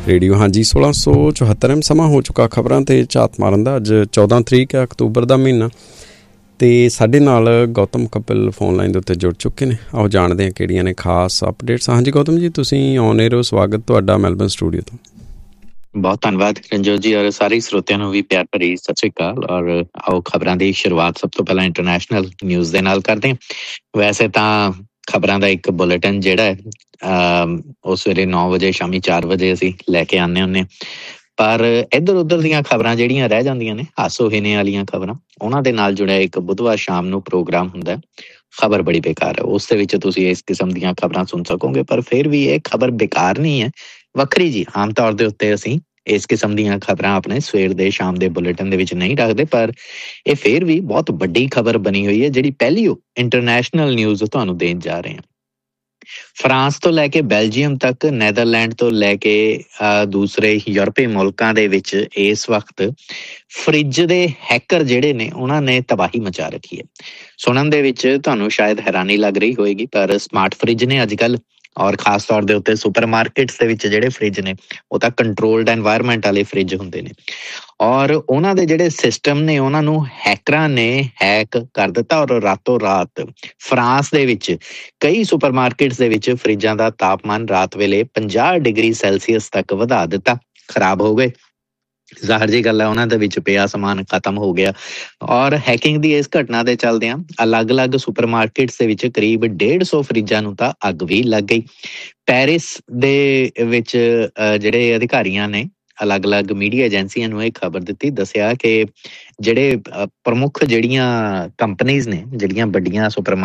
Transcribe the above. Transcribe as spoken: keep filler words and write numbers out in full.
Radio. ਹਾਂਜੀ, ਸੋਲਾਂ ਸੌ ਚੁਹੱਤਰ ਐਮ ਸਮਾਂ ਹੋ ਚੁੱਕਾ ਖਬਰਾਂ 'ਤੇ ਝਾਤ ਮਾਰਨ ਦਾ। ਅੱਜ ਚੌਦਾਂ ਤਰੀਕ ਹੈ ਅਕਤੂਬਰ ਦਾ ਮਹੀਨਾ, ਅਤੇ ਸਾਡੇ ਨਾਲ ਗੌਤਮ ਕਪਿਲ ਫੋਨ ਲਾਈਨ ਦੇ ਉੱਤੇ ਜੁੜ ਚੁੱਕੇ ਨੇ। ਆਓ ਜਾਣਦੇ ਹਾਂ ਕਿਹੜੀਆਂ ਨੇ ਖਾਸ ਅਪਡੇਟਸ। ਹਾਂਜੀ ਗੌਤਮ ਜੀ, ਤੁਸੀਂ ਔਨ ਏਅਰ ਹੋ, ਸਵਾਗਤ ਤੁਹਾਡਾ ਮੈਲਬਰਨ ਸਟੂਡੀਓ ਤੋਂ। ਬਹੁਤ ਧੰਨਵਾਦ ਰਣਜੋਤ ਜੀ, ਔਰ ਸਾਰੇ ਸਰੋਤਿਆਂ ਨੂੰ ਵੀ ਪਿਆਰ ਭਰੀ ਸਤਿ ਸ਼੍ਰੀ ਅਕਾਲ। ਔਰ ਆਓ ਖਬਰਾਂ ਦੀ ਸ਼ੁਰੂਆਤ ਸਭ ਤੋਂ ਪਹਿਲਾਂ ਇੰਟਰਨੈਸ਼ਨਲ ਨਿਊਜ਼ ਦੇ ਨਾਲ ਕਰਦੇ ਹਾਂ। ਵੈਸੇ ਤਾਂ ਖਬਰਾਂ ਦਾ ਇੱਕ ਬੁਲੇਟਿਨ ਜਿਹੜਾ ਹੈ ਉਹ ਸਵੇਰੇ ਨੌ ਵਜੇ ਸ਼ਾਮੀ ਚਾਰ ਵਜੇ ਅਸੀਂ ਲੈ ਕੇ ਆਉਂਦੇ ਹੁੰਦੇ, ਪਰ ਇੱਧਰ ਉੱਧਰ ਦੀਆਂ ਖਬਰਾਂ ਜਿਹੜੀਆਂ ਰਹਿ ਜਾਂਦੀਆਂ ਨੇ, ਹਾਸੋ ਹੀਨੇ ਵਾਲੀਆਂ ਖਬਰਾਂ, ਉਹਨਾਂ ਦੇ ਨਾਲ ਜੁੜਿਆ ਇੱਕ ਬੁੱਧਵਾਰ ਸ਼ਾਮ ਨੂੰ ਪ੍ਰੋਗਰਾਮ ਹੁੰਦਾ ਖਬਰ ਬੜੀ ਬੇਕਾਰ ਹੈ। ਉਸ ਦੇ ਵਿੱਚ ਤੁਸੀਂ ਇਸ ਕਿਸਮ ਦੀਆਂ ਖਬਰਾਂ ਸੁਣ ਸਕੋਗੇ, ਪਰ ਫਿਰ ਵੀ ਇਹ ਖਬਰ ਬੇਕਾਰ ਨਹੀਂ ਹੈ, ਵੱਖਰੀ ਜੀ। ਆਮ ਤੌਰ ਦੇ ਉੱਤੇ ਅਸੀਂ ਇਸ ਕਿਸਮ ਦੀਆਂ ਖਬਰਾਂ ਆਪਣੇ ਸਵੇਰ ਦੇ ਸ਼ਾਮ ਦੇ ਬੁਲੇਟਿਨ ਦੇ ਵਿੱਚ ਨਹੀਂ ਰੱਖਦੇ, ਪਰ ਇਹ ਫਿਰ ਵੀ ਬਹੁਤ ਵੱਡੀ ਖਬਰ ਬਣੀ ਹੋਈ ਹੈ, ਜਿਹੜੀ ਪਹਿਲੀ ਉਹ ਇੰਟਰਨੈਸ਼ਨਲ ਨਿਊਜ਼ ਤੁਹਾਨੂੰ ਦੇਣ ਜਾ ਰਹੇ ਹਾਂ। ਫਰਾਂਸ ਤੋਂ ਲੈ ਕੇ ਬੈਲਜੀਅਮ ਤੱਕ, ਨੈਦਰਲੈਂਡ ਤੋਂ ਲੈ ਕੇ ਦੂਸਰੇ ਯੂਰਪੀ ਮੁਲਕਾਂ ਦੇ ਵਿੱਚ ਇਸ ਵਕਤ ਫਰਿੱਜ ਦੇ ਹੈਕਰ ਜਿਹੜੇ ਨੇ ਉਹਨਾਂ ਨੇ ਤਬਾਹੀ ਮਚਾ ਰੱਖੀ ਹੈ। ਸੁਣਨ ਦੇ ਵਿੱਚ ਤੁਹਾਨੂੰ ਸ਼ਾਇਦ ਹੈਰਾਨੀ ਲੱਗ ਰਹੀ ਹੋਏਗੀ, ਪਰ ਸਮਾਰਟ ਫਰਿੱਜ ਨੇ ਅੱਜ ਕੱਲ੍ਹ, ਔਰ ਖਾਸ ਤੌਰ ਦੇ ਉੱਤੇ ਸੁਪਰ ਮਾਰਕੀਟਸ ਦੇ ਵਿੱਚ ਜਿਹੜੇ ਫਰਿੱਜ ਨੇ ਉਹ ਤਾਂ ਕੰਟਰੋਲਡ ਐਨਵਾਇਰਮੈਂਟ ਵਾਲੇ ਫਰਿੱਜ ਹੁੰਦੇ ਨੇ, ਔਰ ਉਹਨਾਂ ਦੇ ਜਿਹੜੇ ਸਿਸਟਮ ਨੇ ਉਹਨਾਂ ਨੂੰ ਹੈਕਰਾਂ ਨੇ ਹੈਕ ਕਰ ਦਿੱਤਾ, ਔਰ ਰਾਤੋਂ ਰਾਤ ਫਰਾਂਸ ਦੇ ਵਿੱਚ ਕਈ ਸੁਪਰ ਮਾਰਕੀਟਸ ਦੇ ਵਿੱਚ ਫਰਿੱਜਾਂ ਦਾ ਤਾਪਮਾਨ ਰਾਤ ਵੇਲੇ ਪੰਜਾਹ ਡਿਗਰੀ ਸੈਲਸੀਅਸ ਤੱਕ ਵਧਾ ਦਿੱਤਾ, ਖਰਾਬ ਹੋ ਗਏ। ਜ਼ਾਹਰ ਜੀ ਗੱਲ ਹੈ, ਉਹਨਾਂ ਦੇ ਵਿੱਚ ਪਿਆ ਸਮਾਨ ਖਤਮ ਹੋ ਗਿਆ। ਔਰ ਹੈਕਿੰਗ ਦੀ ਇਸ ਘਟਨਾ ਦੇ ਚੱਲਦਿਆਂ ਅਲੱਗ-ਅਲੱਗ ਸੁਪਰ ਮਾਰਕੀਟਸ ਦੇ ਵਿੱਚ ਕਰੀਬ ਡੇਢ ਸੌ ਫਰਿੱਜਾਂ ਨੂੰ ਤਾਂ ਅੱਗ ਵੀ ਲੱਗ ਗਈ। ਪੈਰਿਸ ਦੇ ਵਿੱਚ ਜਿਹੜੇ ਅਧਿਕਾਰੀਆਂ ਨੇ ਅਲੱਗ-ਅਲੱਗ ਮੀਡੀਆ ਏਜੰਸੀਆਂ ਨੂੰ ਇਹ ਖਬਰ ਦਿੱਤੀ, ਦੱਸਿਆ ਕਿ ਜਿਹੜੇ ਪ੍ਰਮੁੱਖ ਜਿਹੜੀਆਂ ਕੰਪਨੀਜ਼ ਨੇ, ਜਿਹੜੀਆਂ ਵੱਡੀਆਂ ਸੁਪਰ